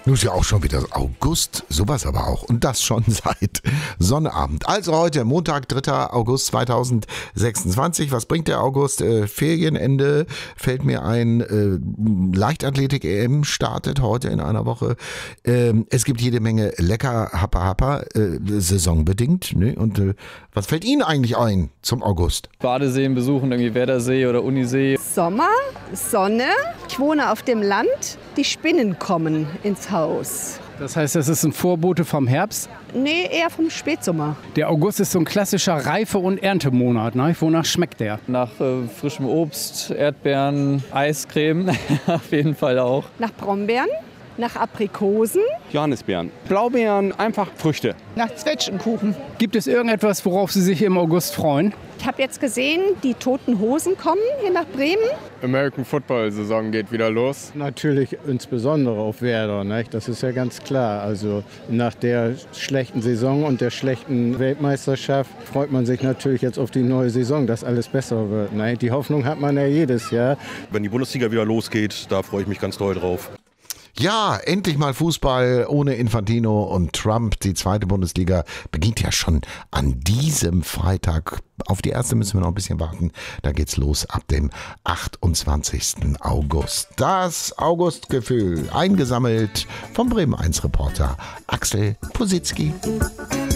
Nun ist ja auch schon wieder August, sowas aber auch. Und das schon seit Sonnabend. Also heute, Montag, 3. August 2026. Was bringt der August? Ferienende fällt mir ein. Leichtathletik-EM startet heute in einer Woche. Es gibt jede Menge lecker Happa-Happa, saisonbedingt. Ne? Und was fällt Ihnen eigentlich ein zum August? Badeseen besuchen, irgendwie Werdersee oder Unisee. Sommer, Sonne. Ich wohne auf dem Land. Die Spinnen kommen ins Haus. Das heißt, das ist ein Vorbote vom Herbst? Nee, eher vom Spätsommer. Der August ist so ein klassischer Reife- und Erntemonat. Ne? Wonach schmeckt der? Nach frischem Obst, Erdbeeren, Eiscreme auf jeden Fall auch. Nach Brombeeren, nach Aprikosen. Johannisbeeren, Blaubeeren, einfach Früchte. Nach Zwetschgenkuchen. Gibt es irgendetwas, worauf Sie sich im August freuen? Ich habe jetzt gesehen, die Toten Hosen kommen hier nach Bremen. American Football Saison geht wieder los. Natürlich insbesondere auf Werder, nicht? Das ist ja ganz klar. Also nach der schlechten Saison und der schlechten Weltmeisterschaft freut man sich natürlich jetzt auf die neue Saison, dass alles besser wird. Nicht? Die Hoffnung hat man ja jedes Jahr. Wenn die Bundesliga wieder losgeht, da freue ich mich ganz doll drauf. Ja, endlich mal Fußball ohne Infantino und Trump. Die zweite Bundesliga beginnt ja schon an diesem Freitag. Auf die erste müssen wir noch ein bisschen warten. Da geht's los ab dem 28. August. Das Augustgefühl eingesammelt vom Bremen 1 Reporter Axel Positzky.